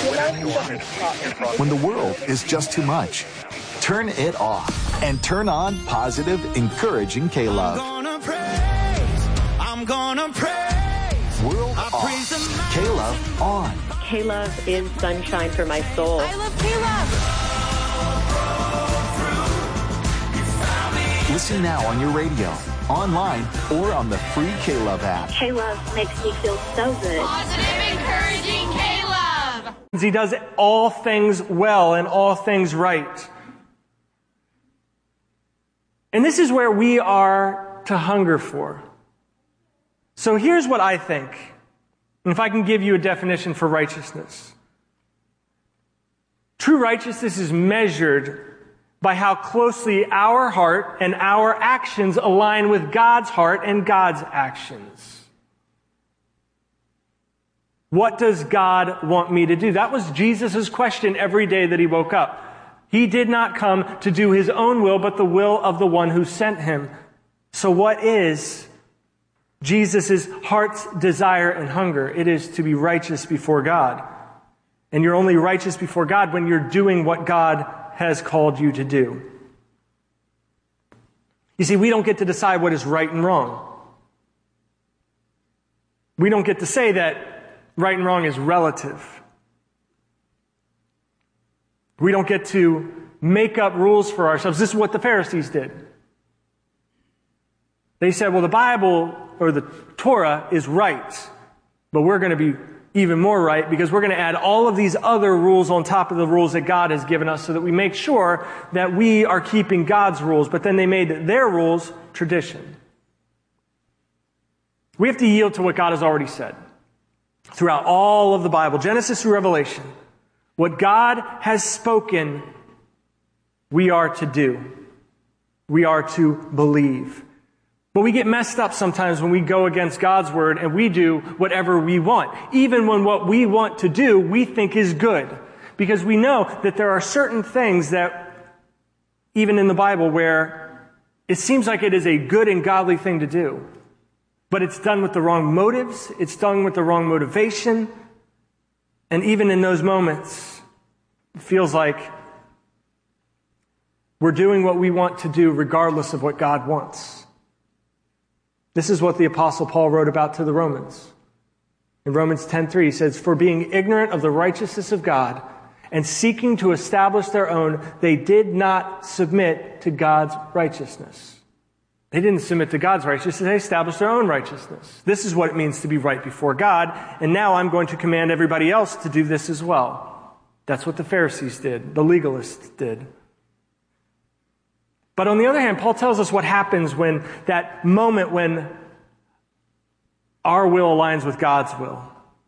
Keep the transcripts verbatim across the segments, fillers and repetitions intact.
When the world is just too much, turn it off and turn on positive, encouraging K-Love. I'm gonna praise, I'm gonna praise. World off, K-Love on. K-Love is sunshine for my soul. I love K-Love. Listen now on your radio, online, or on the free K-Love app. K-Love makes me feel so good. Positive, encouraging K-Love. He does all things well and all things right. And this is where we are to hunger for. So here's what I think. And if I can give you a definition for righteousness. True righteousness is measured by how closely our heart and our actions align with God's heart and God's actions. What does God want me to do? That was Jesus' question every day that he woke up. He did not come to do his own will, but the will of the one who sent him. So what is Jesus' heart's desire and hunger? It is to be righteous before God. And you're only righteous before God when you're doing what God has called you to do. You see, we don't get to decide what is right and wrong. We don't get to say that right and wrong is relative. We don't get to make up rules for ourselves. This is what the Pharisees did. They said, well, the Bible or the Torah is right, but we're going to be even more right because we're going to add all of these other rules on top of the rules that God has given us so that we make sure that we are keeping God's rules. But then they made their rules tradition. We have to yield to what God has already said throughout all of the Bible, Genesis through Revelation. What God has spoken, we are to do. We are to believe. But we get messed up sometimes when we go against God's word and we do whatever we want. Even when what we want to do, we think is good. Because we know that there are certain things that, even in the Bible, where it seems like it is a good and godly thing to do. But it's done with the wrong motives. It's done with the wrong motivation. And even in those moments, it feels like we're doing what we want to do regardless of what God wants. This is what the Apostle Paul wrote about to the Romans. In Romans ten three, he says, "For being ignorant of the righteousness of God and seeking to establish their own, they did not submit to God's righteousness." They didn't submit to God's righteousness, they established their own righteousness. This is what it means to be right before God, and now I'm going to command everybody else to do this as well. That's what the Pharisees did, the legalists did. But on the other hand, Paul tells us what happens when that moment when our will aligns with God's will.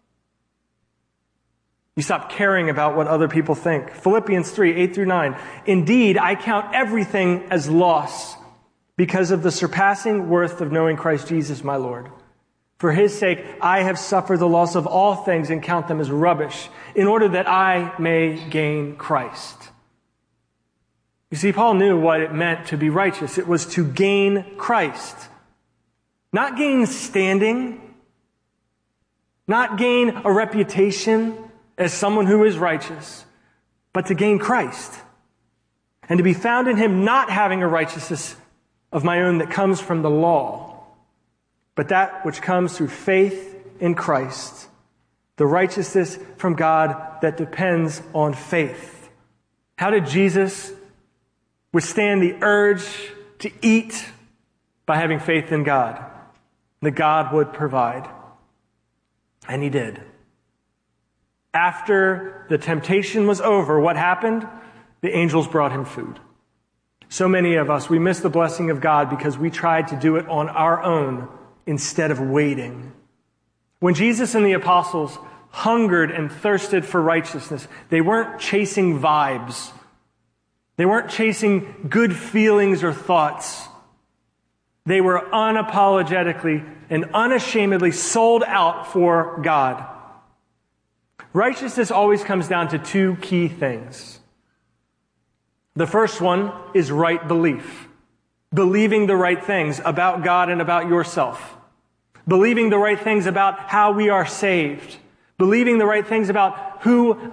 You stop caring about what other people think. Philippians three, eight through nine. "Indeed, I count everything as loss because of the surpassing worth of knowing Christ Jesus my Lord. For his sake, I have suffered the loss of all things and count them as rubbish, in order that I may gain Christ." You see, Paul knew what it meant to be righteous. It was to gain Christ. Not gain standing. Not gain a reputation as someone who is righteous. But to gain Christ. And to be found in him, not having a righteousness of my own that comes from the law, but that which comes through faith in Christ. The righteousness from God that depends on faith. How did Jesus withstand the urge to eat? By having faith in God, that God would provide. And he did. After the temptation was over, what happened? The angels brought him food. So many of us, we miss the blessing of God because we tried to do it on our own instead of waiting. When Jesus and the apostles hungered and thirsted for righteousness, they weren't chasing vibes. They weren't chasing good feelings or thoughts. They were unapologetically and unashamedly sold out for God. Righteousness always comes down to two key things. The first one is right belief. Believing the right things about God and about yourself. Believing the right things about how we are saved. Believing the right things about who